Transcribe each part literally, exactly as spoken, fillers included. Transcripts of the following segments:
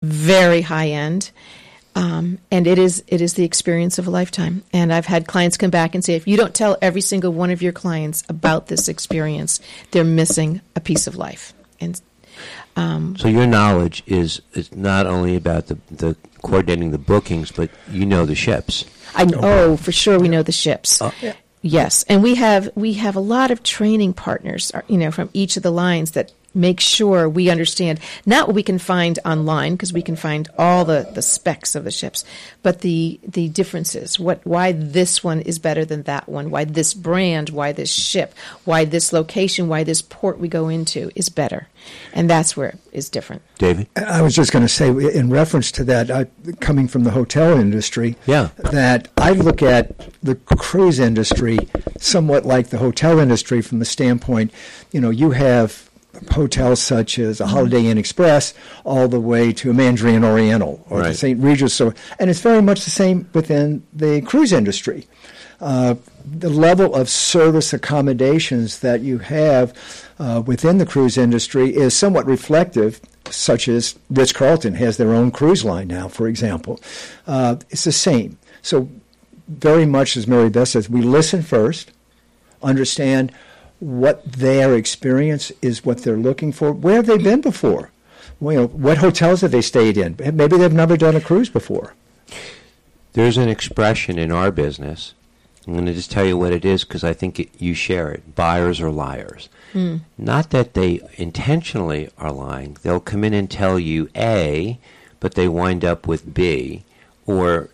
very high end. Um, and it is it is the experience of a lifetime. And I've had clients come back and say, if you don't tell every single one of your clients about this experience, they're missing a piece of life. And um, so your knowledge is, is not only about the, the coordinating the bookings, but you know the ships. I know, oh, for sure we know the ships. Oh. Yeah. Yes, and we have we have a lot of training partners, you know, from each of the lines that make sure we understand not what we can find online, because we can find all the, the specs of the ships, but the the differences. What why this one is better than that one? Why this brand? Why this ship? Why this location? Why this port we go into is better? And that's where it is different. David? I was just going to say, in reference to that, I, coming from the hotel industry, yeah. that I look at the cruise industry somewhat like the hotel industry from the standpoint, you know, you have hotels such as a Holiday Inn Express all the way to a Mandarin Oriental or right. the Saint Regis. So, and it's very much the same within the cruise industry. Uh, the level of service accommodations that you have uh, within the cruise industry is somewhat reflective, such as Ritz-Carlton has their own cruise line now, for example. Uh, it's the same. So very much as Mary Beth says, we listen first, understand what their experience is, what they're looking for. Where have they been before? Well, you know, what hotels have they stayed in? Maybe they've never done a cruise before. There's an expression in our business. I'm going to just tell you what it is because I think it, you share it. Buyers are liars. Mm. Not that they intentionally are lying. They'll come in and tell you A, but they wind up with B, or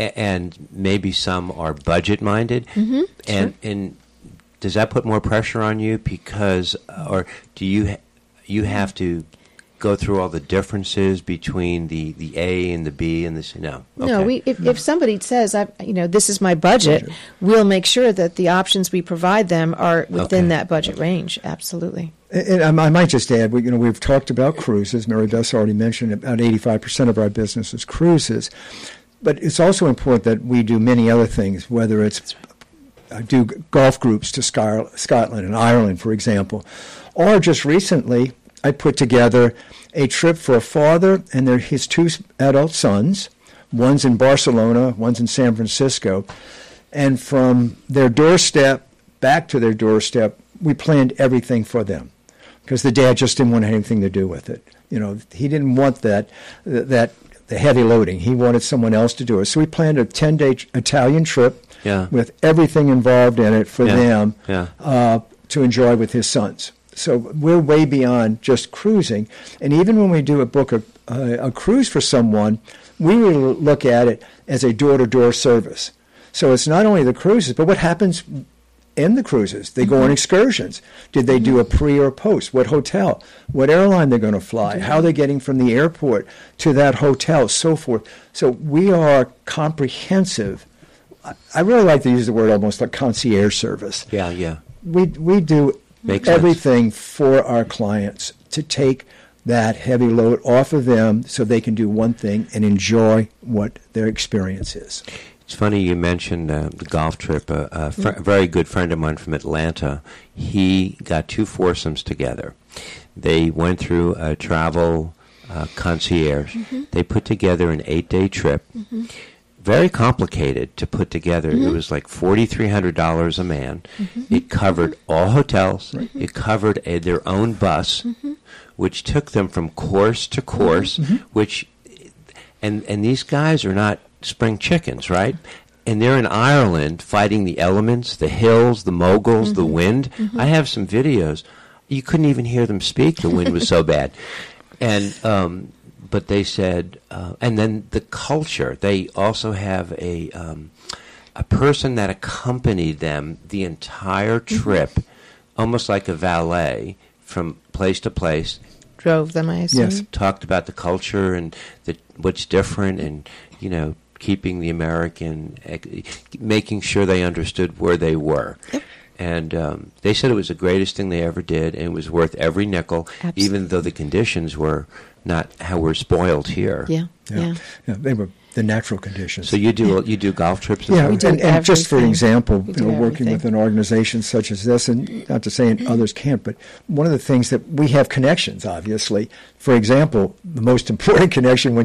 and maybe some are budget-minded, mm-hmm. and sure. and. Does that put more pressure on you because, or do you ha- you have to go through all the differences between the, the A and the B and the C? No. Okay. No, we if, if somebody says, I, you know, this is my budget, budget, we'll make sure that the options we provide them are within okay. that budget range. Absolutely. And I might just add, you know, we've talked about cruises. Mary Beth's already mentioned about eighty-five percent of our business is cruises. But it's also important that we do many other things, whether it's I do golf groups to Scotland and Ireland, for example. Or just recently, I put together a trip for a father and their, his two adult sons. One's in Barcelona, one's in San Francisco. And from their doorstep back to their doorstep, we planned everything for them because the dad just didn't want anything to do with it. You know, he didn't want that that the heavy loading. He wanted someone else to do it. So we planned a ten-day Italian trip. Yeah. With everything involved in it for yeah. them yeah. Uh, to enjoy with his sons. So we're way beyond just cruising. And even when we do a book a, a, a cruise for someone, we really look at it as a door-to-door service. So it's not only the cruises, but what happens in the cruises. They mm-hmm. go on excursions. Did they mm-hmm. do a pre or post? What hotel? What airline they're going to fly? Mm-hmm. How they're getting from the airport to that hotel, so forth. So we are comprehensive. I really like to use the word almost like concierge service. Yeah, yeah. We we do Makes everything sense. for our clients to take that heavy load off of them so they can do one thing and enjoy what their experience is. It's funny you mentioned uh, the golf trip. Uh, a, fr- a very good friend of mine from Atlanta, he got two foursomes together. They went through a travel uh, concierge. Mm-hmm. They put together an eight-day trip. Mm-hmm. Very complicated to put together. Mm-hmm. It was like four thousand three hundred dollars a man. Mm-hmm. It covered mm-hmm. all hotels. Mm-hmm. It covered a, their own bus, mm-hmm. which took them from course to course, mm-hmm. which, and and these guys are not spring chickens, right? And they're in Ireland fighting the elements, the hills, the moguls, mm-hmm. the wind. Mm-hmm. I have some videos. You couldn't even hear them speak. The wind was so bad. And, um, but they said, uh, and then the culture. They also have a um, a person that accompanied them the entire trip, mm-hmm. almost like a valet from place to place. Drove them, I assume. Yes. Talked about the culture and the, what's different, and you know, keeping the American, making sure they understood where they were. Yep. And um, they said it was the greatest thing they ever did, and it was worth every nickel, Absolutely. Even though the conditions were not how we're spoiled here. Yeah, yeah. yeah. yeah they were the natural conditions. So you do you do golf trips? Yeah, we do and, and just for everything. example, We you do know, working everything. with an organization such as this, and not to say others can't, but one of the things that we have connections, obviously. For example, the most important connection when